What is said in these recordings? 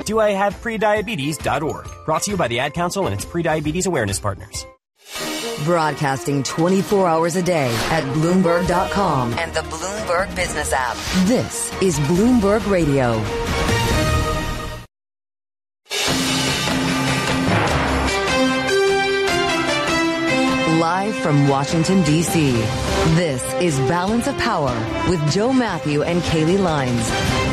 doihaveprediabetes.org. Brought to you by the Ad Council and its Prediabetes Awareness Partners. Broadcasting 24 hours a day at Bloomberg.com and the Bloomberg Business app. This is Bloomberg Radio. Live from Washington, D.C., this is Balance of Power with Joe Matthew and Kaylee Lines.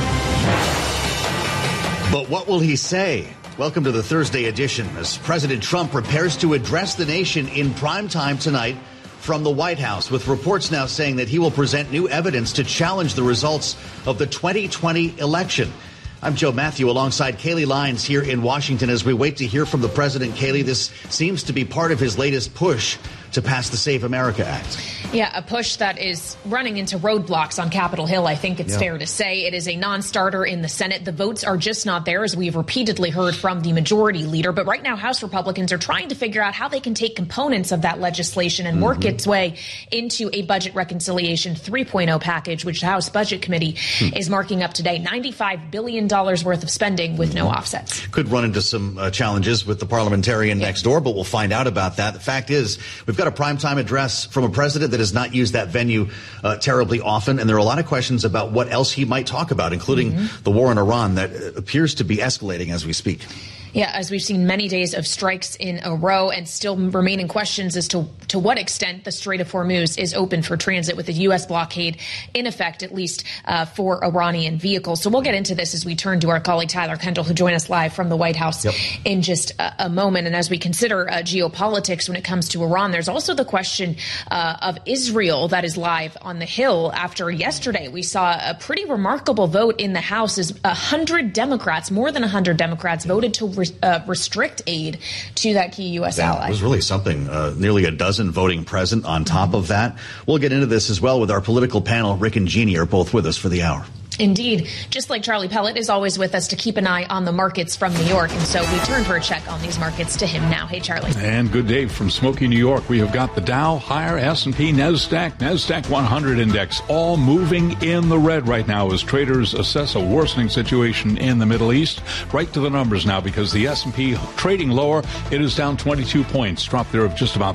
But what will he say? Welcome to the Thursday edition as President Trump prepares to address the nation in prime time tonight from the White House, with reports now saying that he will present new evidence to challenge the results of the 2020 election. I'm Joe Matthew alongside Kaylee Lines here in Washington as we wait to hear from the president. Kaylee, this seems to be part of his latest push to pass the Save America Act. Yeah, a push that is running into roadblocks on Capitol Hill, I think it's fair to say. It is a non-starter in the Senate. The votes are just not there, as we've repeatedly heard from the majority leader. But right now, House Republicans are trying to figure out how they can take components of that legislation and work its way into a budget reconciliation 3.0 package, which the House Budget Committee is marking up today. $95 billion worth of spending with no offsets. Could run into some challenges with the parliamentarian next door, but we'll find out about that. The fact is, we've got a primetime address from a president that has not used that venue terribly often, and there are a lot of questions about what else he might talk about, including the war in Iran that appears to be escalating as we speak. Yeah, as we've seen many days of strikes in a row and still remaining questions as to what extent the Strait of Hormuz is open for transit with the U.S. blockade in effect, at least for Iranian vehicles. So we'll get into this as we turn to our colleague Tyler Kendall, who joined us live from the White House in just a moment. And as we consider geopolitics when it comes to Iran, there's also the question of Israel that is live on the Hill. After yesterday, we saw a pretty remarkable vote in the House as 100 Democrats, more than 100 Democrats, voted to restrict aid to that key U.S. ally. It was really something. Nearly a dozen voting present on top of that. We'll get into this as well with our political panel. Rick and Jeannie are both with us for the hour. Indeed. Just like Charlie Pellet is always with us to keep an eye on the markets from New York. And so we turn for a check on these markets to him now. Hey, Charlie. And good day from smoky New York. We have got the Dow higher, S&P, NASDAQ 100 index all moving in the red right now as traders assess a worsening situation in the Middle East. Right to the numbers now, because the S&P trading lower. It is down 22 points, drop there of just about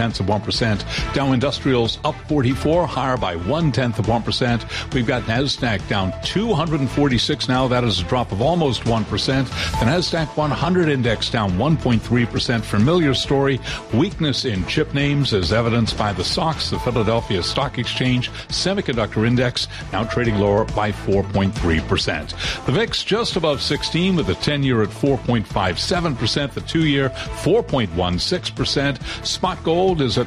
0.3%. Dow Industrials up 44, higher by 0.1%. We've got NASDAQ down 246 now. That is a drop of almost 1%. The NASDAQ 100 index down 1.3%. Familiar story. Weakness in chip names as evidenced by the SOX, the Philadelphia Stock Exchange Semiconductor Index, now trading lower by 4.3%. The VIX just above 16 with the 10-year at 4.57%. The 2-year 4.16%. Spot gold is at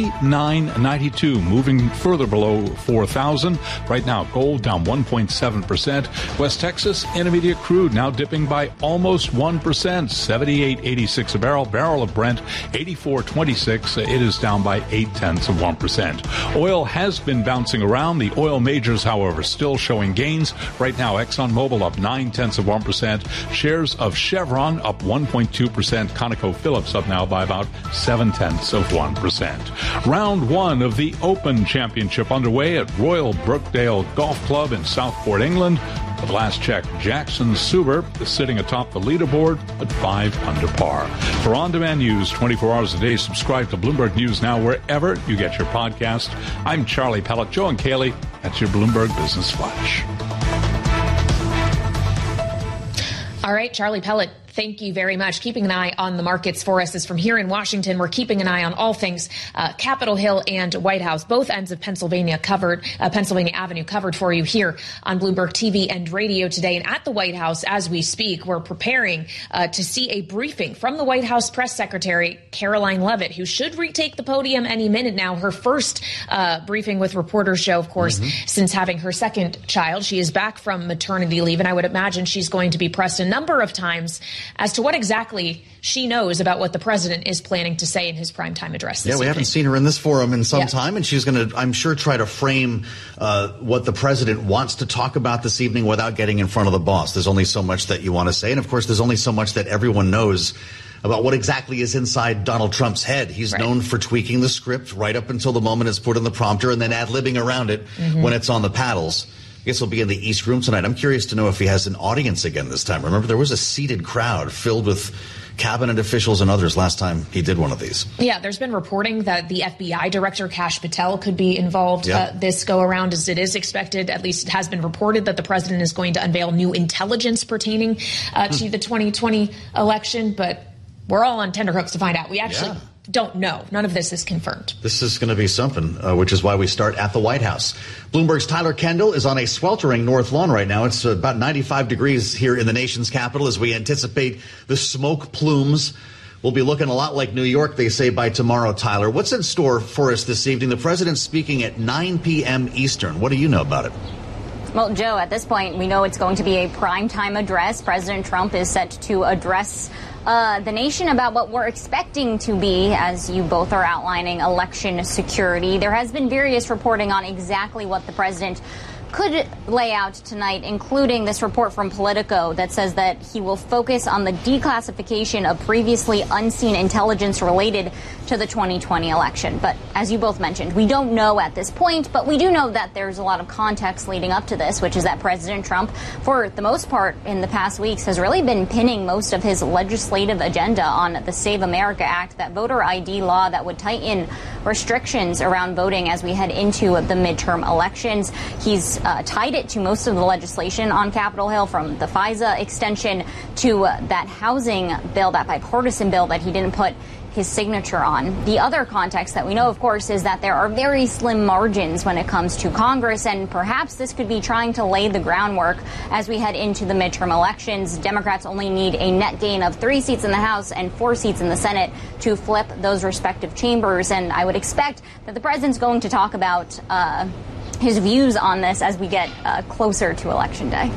$39.92, moving further below 4,000. Right now, gold down 1.7%. West Texas Intermediate crude now dipping by almost 1%, 78.86 a barrel. Barrel of Brent 84.26. It is down by 0.8%. Oil has been bouncing around. The oil majors, however, still showing gains. Right now, ExxonMobil up 0.9%. Shares of Chevron up 1.2%. ConocoPhillips up now by about 0.7%. Round one of the Open Championship underway at Royal Brookdale Golf Club in Southport, England. At last check, Jackson Suber is sitting atop the leaderboard at 5 under par. For on-demand news 24 hours a day, subscribe to Bloomberg News Now wherever you get your podcast. I'm Charlie Pellet. Joe and Kaylee, that's your Bloomberg Business Flash. All right, Charlie Pellet, thank you very much. Keeping an eye on the markets for us as from here in Washington, we're keeping an eye on all things Capitol Hill and White House, both ends of Pennsylvania Avenue covered for you here on Bloomberg TV and radio today. And at the White House, as we speak, we're preparing to see a briefing from the White House press secretary, Caroline Leavitt, who should retake the podium any minute now. Her first briefing with reporters show, of course, since having her second child. She is back from maternity leave, and I would imagine she's going to be pressed a number of times as to what exactly she knows about what the president is planning to say in his primetime address this evening. Haven't seen her in this forum in some time, and she's going to, I'm sure, try to frame what the president wants to talk about this evening without getting in front of the boss. There's only so much that you want to say, and of course, there's only so much that everyone knows about what exactly is inside Donald Trump's head. He's known for tweaking the script right up until the moment it's put in the prompter and then ad-libbing around it when it's on the paddles. I guess he'll be in the East Room tonight. I'm curious to know if he has an audience again this time. Remember, there was a seated crowd filled with cabinet officials and others last time he did one of these. Yeah, there's been reporting that the FBI director, Kash Patel, could be involved this go around, as it is expected. At least it has been reported that the president is going to unveil new intelligence pertaining to the 2020 election. But we're all on tenterhooks to find out. We actually don't know. None of this is confirmed. This is going to be something, which is why we start at the White House. Bloomberg's Tyler Kendall is on a sweltering North Lawn right now. It's about 95 degrees here in the nation's capital as we anticipate the smoke plumes will be looking a lot like New York, they say, by tomorrow. Tyler, what's in store for us this evening? The president's speaking at 9 p.m. Eastern. What do you know about it? Well, Joe, at this point, we know it's going to be a primetime address. President Trump is set to address the nation about what we're expecting to be, as you both are outlining, election security. There has been various reporting on exactly what the president could lay out tonight, including this report from Politico that says that he will focus on the declassification of previously unseen intelligence related to the 2020 election. But as you both mentioned, we don't know at this point, but we do know that there's a lot of context leading up to this, which is that President Trump, for the most part in the past weeks, has really been pinning most of his legislative agenda on the Save America Act, that voter ID law that would tighten restrictions around voting as we head into the midterm elections. He's tied it to most of the legislation on Capitol Hill, from the FISA extension to that housing bill, that bipartisan bill that he didn't put his signature on. The other context that we know, of course, is that there are very slim margins when it comes to Congress, and perhaps this could be trying to lay the groundwork as we head into the midterm elections. Democrats only need a net gain of 3 seats in the House and 4 seats in the Senate to flip those respective chambers, and I would expect that the president's going to talk about his views on this as we get closer to Election Day.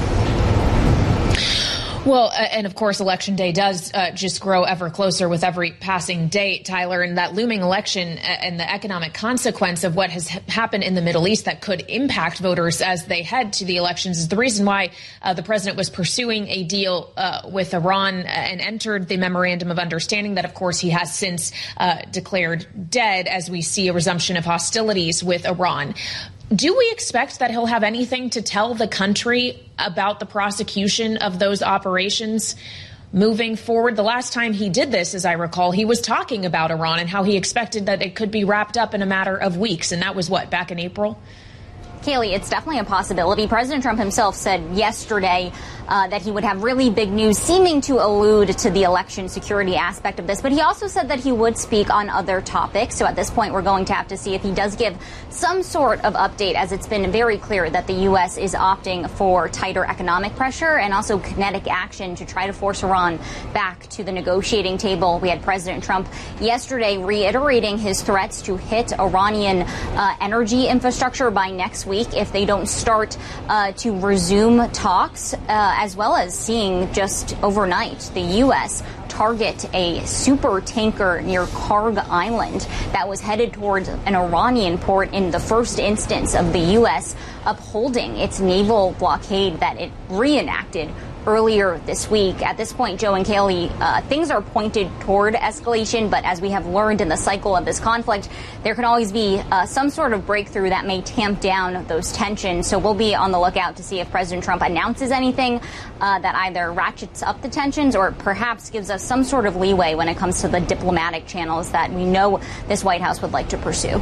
Well, and of course, Election Day does just grow ever closer with every passing day, Tyler, and that looming election and the economic consequence of what has happened in the Middle East that could impact voters as they head to the elections is the reason why the president was pursuing a deal with Iran and entered the memorandum of understanding that, of course, he has since declared dead as we see a resumption of hostilities with Iran. Do we expect that he'll have anything to tell the country about the prosecution of those operations moving forward? The last time he did this, as I recall, he was talking about Iran and how he expected that it could be wrapped up in a matter of weeks. And that was what, back in April? Kaylee, it's definitely a possibility. President Trump himself said yesterday that he would have really big news, seeming to allude to the election security aspect of this. But he also said that he would speak on other topics. So at this point, we're going to have to see if he does give some sort of update, as it's been very clear that the U.S. is opting for tighter economic pressure and also kinetic action to try to force Iran back to the negotiating table. We had President Trump yesterday reiterating his threats to hit Iranian energy infrastructure by next week if they don't start to resume talks, as well as seeing just overnight the U.S. target a super tanker near Karg Island that was headed towards an Iranian port in the first instance of the U.S. upholding its naval blockade that it reenacted earlier this week. At this point, Joe and Kaylee, things are pointed toward escalation, but as we have learned in the cycle of this conflict, there can always be some sort of breakthrough that may tamp down those tensions. So we'll be on the lookout to see if President Trump announces anything that either ratchets up the tensions or perhaps gives us some sort of leeway when it comes to the diplomatic channels that we know this White House would like to pursue.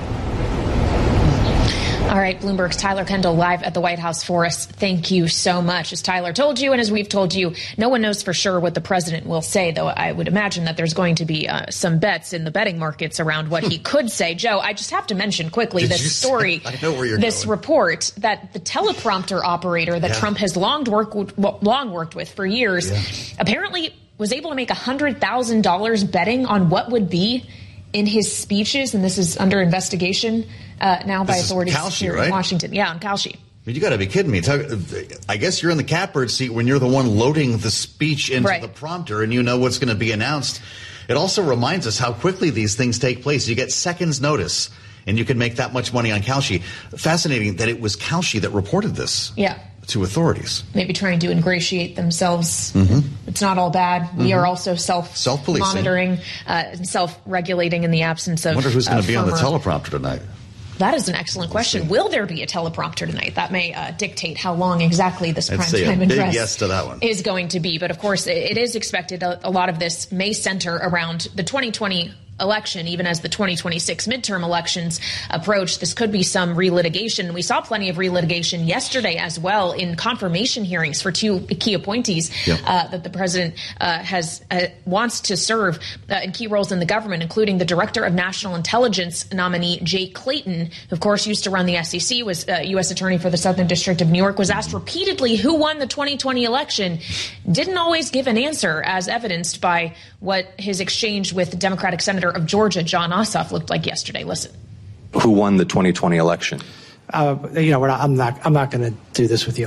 All right, Bloomberg's Tyler Kendall live at the White House for us. Thank you so much. As Tyler told you, and as we've told you, no one knows for sure what the president will say, though I would imagine that there's going to be some bets in the betting markets around what he could say. Joe, I just have to mention quickly this story, this report that the teleprompter operator that Trump has long worked with for years apparently was able to make $100,000 betting on what would be in his speeches, and this is under investigation now by authorities here in Washington. Yeah, on Kalshi. I mean, you got to be kidding me. I guess you're in the catbird seat when you're the one loading the speech into the prompter and you know what's going to be announced. It also reminds us how quickly these things take place. You get seconds notice and you can make that much money on Kalshi. Fascinating that it was Kalshi that reported this. Yeah. To authorities. Maybe trying to ingratiate themselves. It's not all bad. We are also self-monitoring, self-regulating in the absence of I wonder who's going to be on the teleprompter tonight. That is an excellent question. Will there be a teleprompter tonight? That may dictate how long exactly this primetime address yes to that one. Is going to be. But of course, it is expected a lot of this may center around the 2020 election, even as the 2026 midterm elections approach. This could be some relitigation. We saw plenty of relitigation yesterday as well in confirmation hearings for two key appointees that the president wants to serve in key roles in the government, including the Director of National Intelligence nominee Jay Clayton, who of course used to run the SEC, was U.S. Attorney for the Southern District of New York, was asked repeatedly who won the 2020 election, didn't always give an answer, as evidenced by what his exchange with Democratic Senator of Georgia, Jon Ossoff, looked like yesterday. Listen. Who won the 2020 election? I'm not going to do this with you.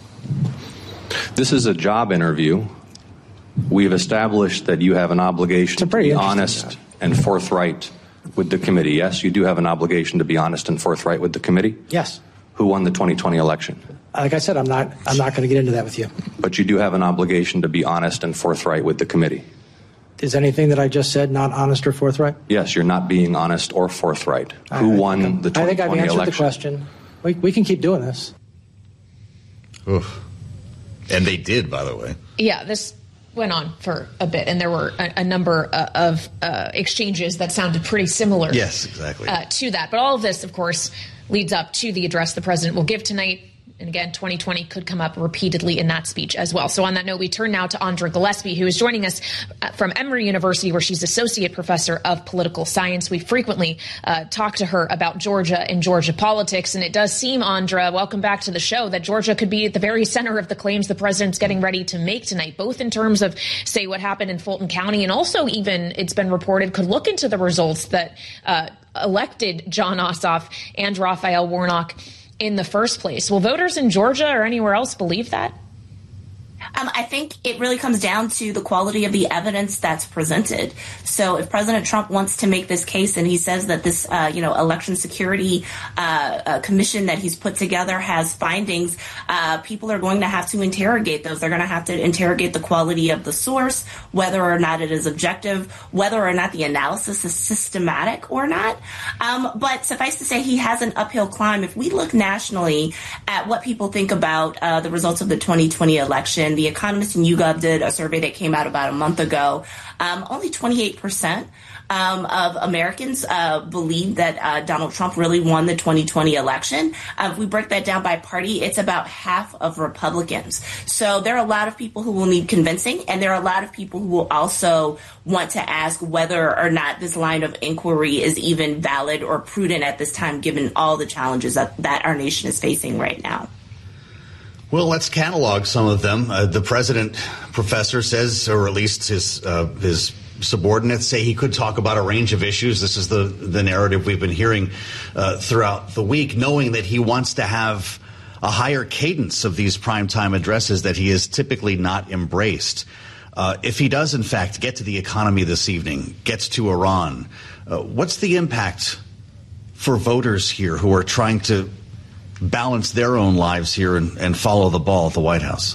This is a job interview. We've established that you have an obligation to be honest and forthright with the committee. Yes, you do have an obligation to be honest and forthright with the committee? Yes. Who won the 2020 election? Like I said, I'm not going to get into that with you. But you do have an obligation to be honest and forthright with the committee. Is anything that I just said not honest or forthright? Yes, you're not being honest or forthright. Who won the 2020 election? I think I've answered the question. We can keep doing this. Oof. And they did, by the way. Yeah, this went on for a bit, and there were a number of exchanges that sounded pretty similar. Yes, exactly. To that. But all of this, of course, leads up to the address the president will give tonight. And again, 2020 could come up repeatedly in that speech as well. So on that note, we turn now to Andra Gillespie, who is joining us from Emory University, where she's Associate Professor of Political Science. We frequently talk to her about Georgia and Georgia politics. And it does seem, Andra, welcome back to the show, that Georgia could be at the very center of the claims the president's getting ready to make tonight, both in terms of, say, what happened in Fulton County, and also even, it's been reported, could look into the results that elected Jon Ossoff and Raphael Warnock in the first place. Will voters in Georgia or anywhere else believe that? I think it really comes down to the quality of the evidence that's presented. So if President Trump wants to make this case and he says that this, election security commission that he's put together has findings, people are going to have to interrogate those. They're going to have to interrogate the quality of the source, whether or not it is objective, whether or not the analysis is systematic or not. But suffice to say, he has an uphill climb. If we look nationally at what people think about the results of the 2020 election, The Economist and YouGov did a survey that came out about a month ago. Only 28% of Americans believe that Donald Trump really won the 2020 election. If we break that down by party, it's about half of Republicans. So there are a lot of people who will need convincing, and there are a lot of people who will also want to ask whether or not this line of inquiry is even valid or prudent at this time, given all the challenges that our nation is facing right now. Well, let's catalog some of them. The president, professor, says, or at least his subordinates say he could talk about a range of issues. This is the narrative we've been hearing throughout the week, knowing that he wants to have a higher cadence of these primetime addresses that he has typically not embraced. If he does, in fact, get to the economy this evening, gets to Iran, what's the impact for voters here who are trying to balance their own lives here and follow the ball at the White House?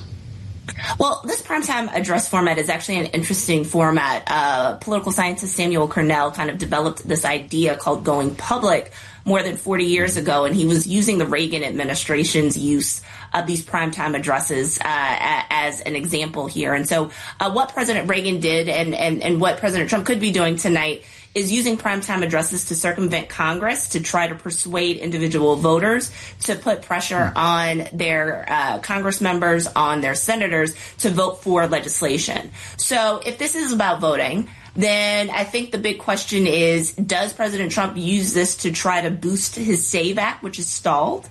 Well, this primetime address format is actually an interesting format. Political scientist Samuel Cornell kind of developed this idea called going public more than 40 years ago, and he was using the Reagan administration's use of these primetime addresses as an example here. And so what President Reagan did and what President Trump could be doing tonight is using primetime addresses to circumvent Congress, to try to persuade individual voters, to put pressure on their Congress members, on their senators to vote for legislation. So if this is about voting, then I think the big question is, does President Trump use this to try to boost his SAVE Act, which is stalled?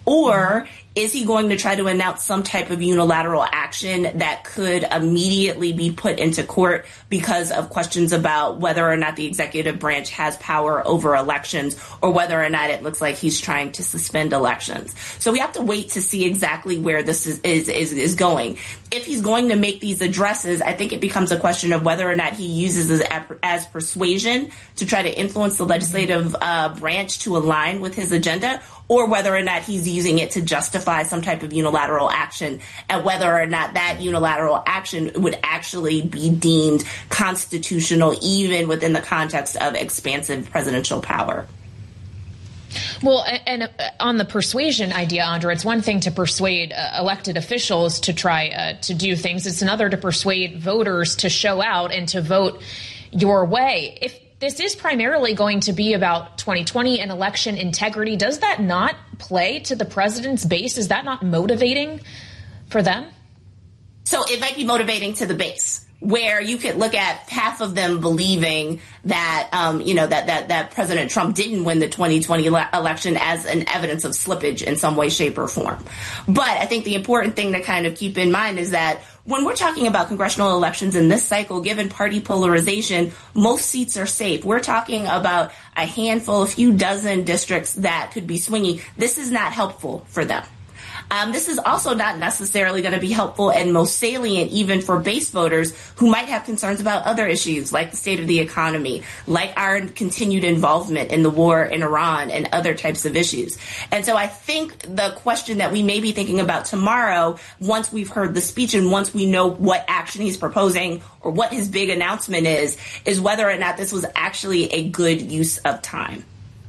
Or is he going to try to announce some type of unilateral action that could immediately be put into court because of questions about whether or not the executive branch has power over elections, or whether or not it looks like he's trying to suspend elections? So we have to wait to see exactly where this is going. If he's going to make these addresses, I think it becomes a question of whether or not he uses it as persuasion to try to influence the legislative branch to align with his agenda, or whether or not he's using it to justify some type of unilateral action, and whether or not that unilateral action would actually be deemed constitutional, even within the context of expansive presidential power. Well, and on the persuasion idea, Andra, it's one thing to persuade elected officials to try to do things. It's another to persuade voters to show out and to vote your way. If this is primarily going to be about 2020 and election integrity, does that not play to the president's base? Is that not motivating for them? So it might be motivating to the base, where you could look at half of them believing that, that President Trump didn't win the 2020 election as an evidence of slippage in some way, shape, or form. But I think the important thing to kind of keep in mind is that when we're talking about congressional elections in this cycle, given party polarization, most seats are safe. We're talking about a handful, a few dozen districts that could be swingy. This is not helpful for them. This is also not necessarily going to be helpful and most salient even for base voters who might have concerns about other issues like the state of the economy, like our continued involvement in the war in Iran and other types of issues. And so I think the question that we may be thinking about tomorrow, once we've heard the speech and once we know what action he's proposing or what his big announcement is whether or not this was actually a good use of time.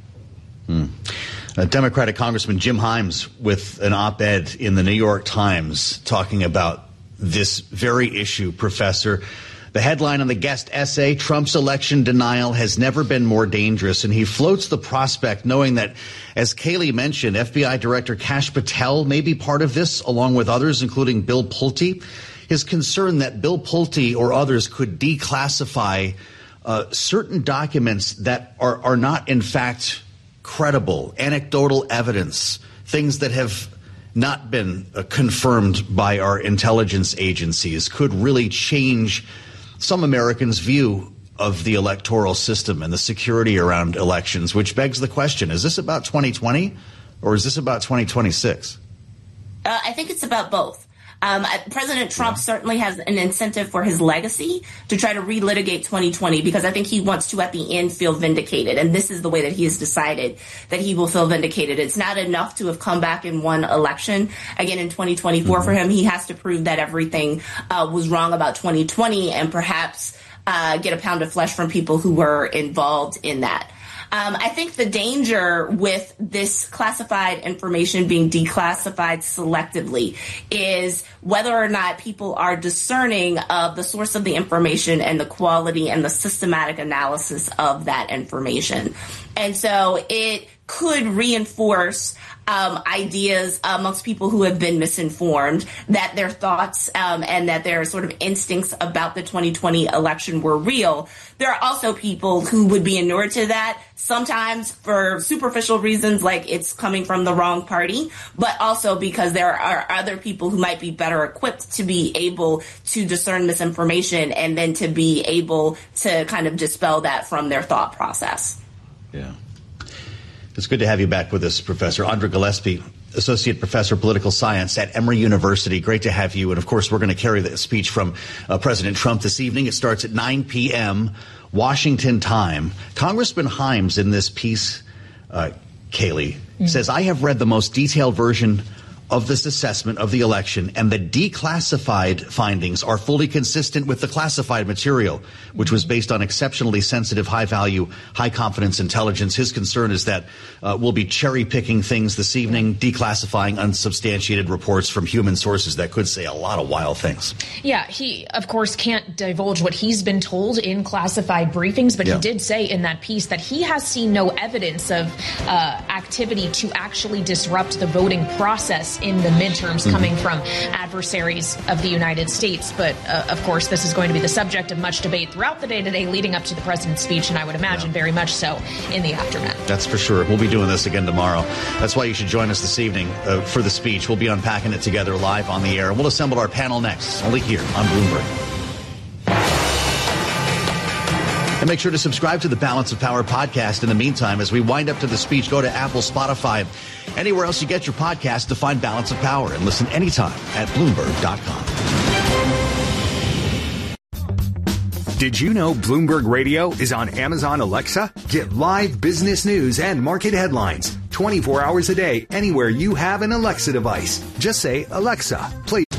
Democratic Congressman Jim Himes with an op-ed in the New York Times talking about this very issue, Professor. The headline on the guest essay, Trump's election denial has never been more dangerous. And he floats the prospect knowing that, as Kayleigh mentioned, FBI Director Kash Patel may be part of this, along with others, including Bill Pulte. His concern that Bill Pulte or others could declassify certain documents that are not, in fact, credible, anecdotal evidence, things that have not been confirmed by our intelligence agencies, could really change some Americans' view of the electoral system and the security around elections, which begs the question, is this about 2020 or is this about 2026? I think it's about both. President Trump certainly has an incentive for his legacy to try to relitigate 2020 because I think he wants to at the end feel vindicated. And this is the way that he has decided that he will feel vindicated. It's not enough to have come back in one election. Again, in 2024 for him, he has to prove that everything was wrong about 2020 and perhaps get a pound of flesh from people who were involved in that. I think the danger with this classified information being declassified selectively is whether or not people are discerning of the source of the information and the quality and the systematic analysis of that information. And so it could reinforce ideas amongst people who have been misinformed that their thoughts and that their sort of instincts about the 2020 election were real. There are also people who would be inured to that, sometimes for superficial reasons like it's coming from the wrong party, but also because there are other people who might be better equipped to be able to discern misinformation and then to be able to kind of dispel that from their thought process. Yeah. It's good to have you back with us, Professor. Andra Gillespie, Associate Professor of Political Science at Emory University. Great to have you. And, of course, we're going to carry the speech from President Trump this evening. It starts at 9 p.m. Washington time. Congressman Himes in this piece, Kayleigh, says, I have read the most detailed version of this assessment of the election, and the declassified findings are fully consistent with the classified material, which was based on exceptionally sensitive, high-value, high-confidence intelligence. His concern is that we'll be cherry-picking things this evening, declassifying unsubstantiated reports from human sources that could say a lot of wild things. Yeah, he, of course, can't divulge what he's been told in classified briefings, but he did say in that piece that he has seen no evidence of activity to actually disrupt the voting process in the midterms coming from adversaries of the United States. But, of course, this is going to be the subject of much debate throughout the day today leading up to the president's speech, and I would imagine very much so in the aftermath. That's for sure. We'll be doing this again tomorrow. That's why you should join us this evening for the speech. We'll be unpacking it together live on the air, and we'll assemble our panel next, only here on Bloomberg. And make sure to subscribe to the Balance of Power podcast. In the meantime, as we wind up to the speech, go to Apple, Spotify, anywhere else you get your podcast to find Balance of Power and listen anytime at Bloomberg.com. Did you know Bloomberg Radio is on Amazon Alexa? Get live business news and market headlines 24 hours a day anywhere you have an Alexa device. Just say, Alexa, play